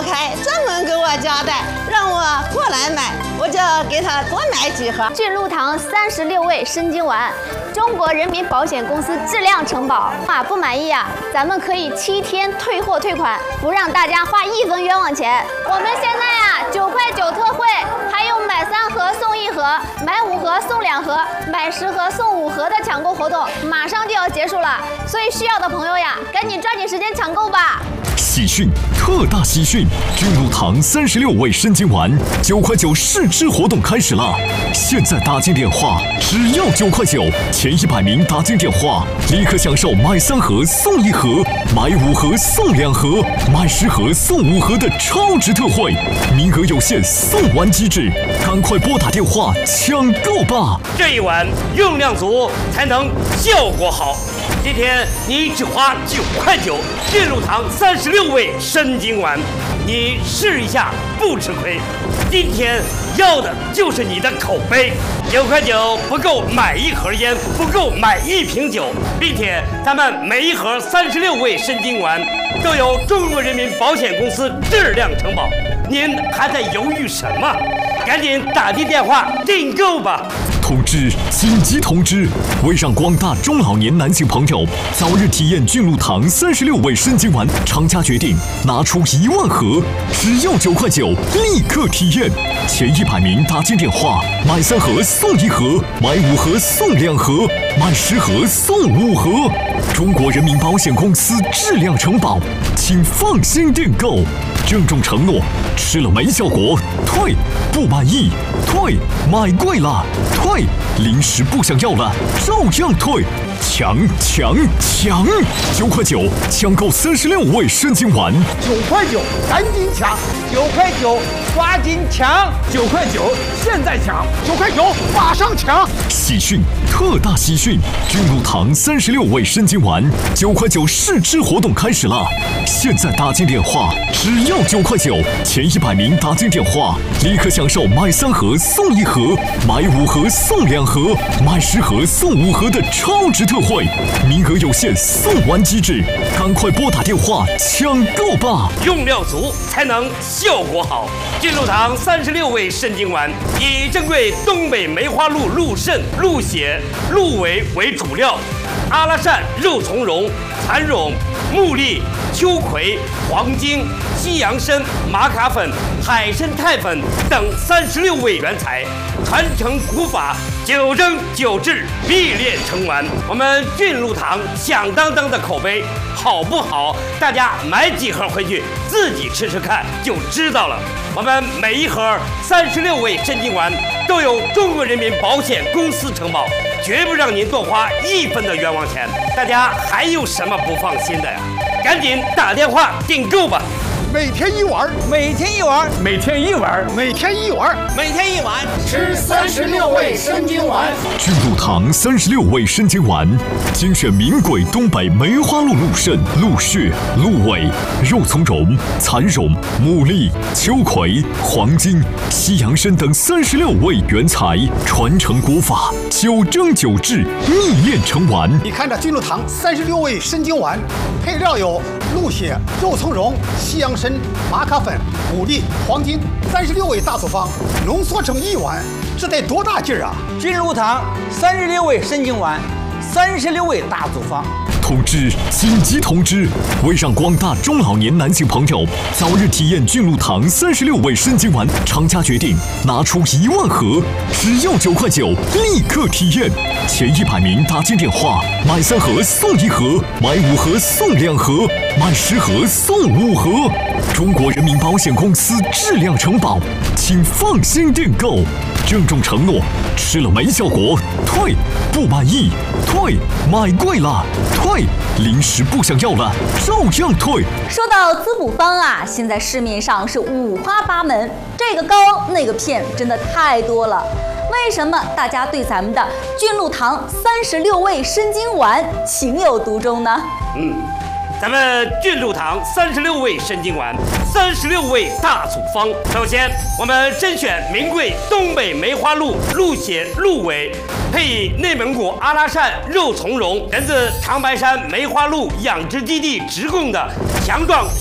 小开专门给我交代，让我过来买，我就给他多买几盒。 俊禄堂36味生津丸，中国人民保险公司质量承保。不满意啊，咱们可以7天退货退款，不让大家花1分冤枉钱。我们现在啊9块9特惠，还有买3盒送1盒，买5盒送2盒，买10盒送5盒的抢购活动，马上就要结束了，所以需要的朋友呀，赶紧抓紧时间抢购吧。 喜讯，特大喜讯！俊禄堂36味生津丸9块9试吃活动开始了！现在打进电话，只要9块9，前100名打进电话，立刻享受买3盒送1盒，买5盒送2盒，买10盒送5盒的超值特惠，名额有限，送完即止，赶快拨打电话抢购吧！ 这一碗用量足，才能效果好。今天你只花9块9，俊禄堂36味生津丸，你试一下不吃亏。今天要的就是你的口碑，9块9不够买1盒烟，不够买1瓶酒，并且咱们每1盒36味生津丸都由中国人民保险公司质量承保。您还在犹豫什么？赶紧打进电话订购吧！ 通知！紧急通知！为让广大中老年男性朋友早日体验俊禄堂36味生津丸，厂家决定拿出1万盒，只要9块9，立刻体验。前100名打进电话，买3盒送1盒，买5盒送2盒，买10盒送5盒。中国人民保险公司质量承保，请放心订购。郑重承诺：吃了没效果，退；不满意，退；买贵了，退；临时不想要了，照样退。抢！9块9抢购36味生津丸 ，9块9赶紧抢，9块9抓紧抢，9块9现在抢，9块9马上抢！ 喜讯，特大喜讯！俊禄堂36味生津丸9块9试吃活动开始了！现在打进电话，只要9块9，前100名打进电话，立刻享受买3盒送1盒，买5盒送2盒，买10盒送5盒的超值特惠，名额有限，送完即止，赶快拨打电话抢购吧！ 用料足才能效果好。俊禄堂36味生津丸以珍贵东北梅花鹿鹿肾、鹿血、鹿尾为主料，阿拉善、肉苁蓉、蚕苇、木栗、秋葵、黄精、西洋参、玛卡粉、海参肽粉等36味原材，传承古法，9蒸9制，必炼成丸。我们俊禄堂响当当的口碑好不好？大家买几盒回去自己吃吃看就知道了。我们每1盒36味生津丸都有中国人民保险公司承保，绝不让您多花1分的冤枉钱。大家还有什么不放心的呀？赶紧打电话订购吧！ 每天1碗， 每天1碗， 每天1碗，每天1碗， 每天1碗， 吃36味生津丸。 俊禄堂36味生津丸，精选名贵东北梅花鹿鹿肾、鹿血、鹿尾、肉苁蓉、蚕苇、木栗、秋葵、黄精、西洋参等36味原材，传承古法，9蒸9制，秘炼成丸。 你看这俊禄堂36味生津丸，配料有鹿血、肉苁蓉、西洋参、玛卡粉、牡蛎、黄精，36味大组方浓缩成1碗，这得多大劲儿啊！ 俊禄堂36味生津丸，36味大组方。 通知！紧急通知！为让广大中老年男性朋友早日体验俊禄堂36味生津丸，厂家决定拿出1万盒，只要9块9，立刻体验。前100名打进电话，买3盒送1盒，买5盒送2盒，买10盒送5盒。中国人民保险公司质量承保，请放心订购。郑重承诺：吃了没效果，退；不满意，退；买贵了，退；临时不想要了，照样退。 说到滋补方啊，现在市面上是五花八门，这个膏那个片真的太多了。为什么大家对咱们的俊禄堂36味生津丸情有独钟呢？ 咱们俊禄堂36味生津丸，36味大组方。首先，我们甄选名贵东北梅花鹿鹿血、鹿尾，配以内蒙古阿拉善肉苁蓉，源自长白山梅花鹿养殖基地直供的强壮